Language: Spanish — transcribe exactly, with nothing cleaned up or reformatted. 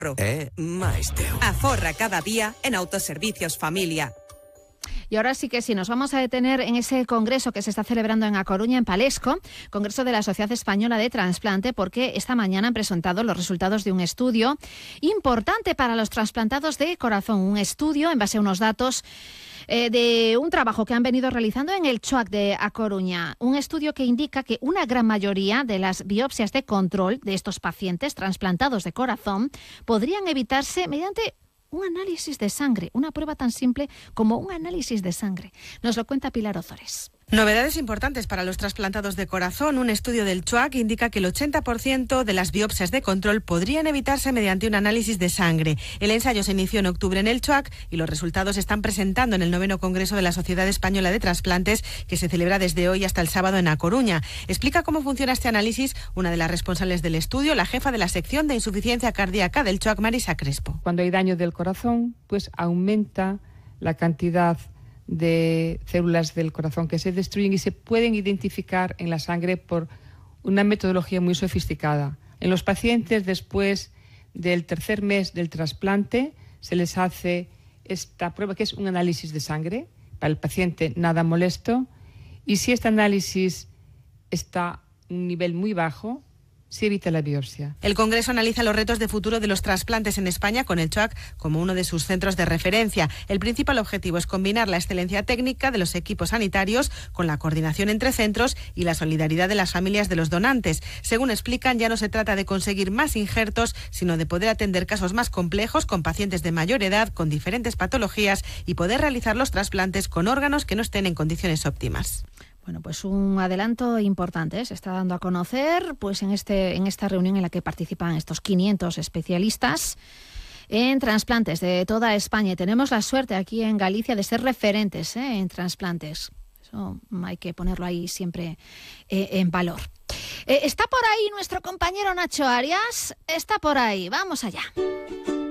É máis teu. Aforra cada día en Autoservicios Familia. Y ahora sí que sí, nos vamos a detener en ese congreso que se está celebrando en A Coruña, en Palesco, Congreso de la Sociedad Española de Trasplante, porque esta mañana han presentado los resultados de un estudio importante para los trasplantados de corazón. Un estudio en base a unos datos eh, de un trabajo que han venido realizando en el CHOAC de A Coruña. Un estudio que indica que una gran mayoría de las biopsias de control de estos pacientes trasplantados de corazón podrían evitarse mediante un análisis de sangre, una prueba tan simple como un análisis de sangre. Nos lo cuenta Pilar Ozores. Novedades importantes para los trasplantados de corazón. Un estudio del CHOAC indica que el ochenta por ciento de las biopsias de control podrían evitarse mediante un análisis de sangre. El ensayo se inició en octubre en el CHOAC y los resultados se están presentando en el noveno Congreso de la Sociedad Española de Trasplantes, que se celebra desde hoy hasta el sábado en A Coruña. Explica cómo funciona este análisis una de las responsables del estudio, la jefa de la sección de insuficiencia cardíaca del CHOAC, Marisa Crespo. Cuando hay daño del corazón, pues aumenta la cantidad de células del corazón que se destruyen y se pueden identificar en la sangre por una metodología muy sofisticada. En los pacientes, después del tercer mes del trasplante, se les hace esta prueba que es un análisis de sangre, para el paciente nada molesto, y si este análisis está a un nivel muy bajo, se evita la biopsia. El Congreso analiza los retos de futuro de los trasplantes en España con el CHOAC como uno de sus centros de referencia. El principal objetivo es combinar la excelencia técnica de los equipos sanitarios con la coordinación entre centros y la solidaridad de las familias de los donantes. Según explican, ya no se trata de conseguir más injertos, sino de poder atender casos más complejos con pacientes de mayor edad, con diferentes patologías y poder realizar los trasplantes con órganos que no estén en condiciones óptimas. Bueno, pues un adelanto importante, ¿eh? Se está dando a conocer pues en este en esta reunión en la que participan estos quinientos especialistas en trasplantes de toda España. Y tenemos la suerte aquí en Galicia de ser referentes ¿eh? en trasplantes. Eso hay que ponerlo ahí siempre eh, en valor. Eh, ¿Está por ahí nuestro compañero Nacho Arias? Está por ahí, vamos allá.